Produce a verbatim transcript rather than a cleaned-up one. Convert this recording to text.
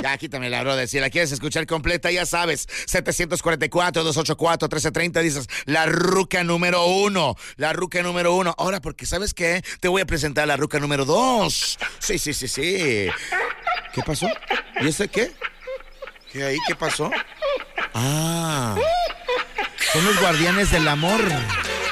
Aquí también la brother. Si la quieres escuchar completa, ya sabes. setecientos cuarenta y cuatro, doscientos ochenta y cuatro, trece treinta. Dices, la ruca número uno. La ruca número uno. Ahora, porque ¿sabes qué? Te voy a presentar a la ruca número dos. Sí, sí, sí, sí. ¿Qué pasó? ¿Y ese qué? ¿Qué ahí? ¿Qué pasó? Ah, son los guardianes del amor.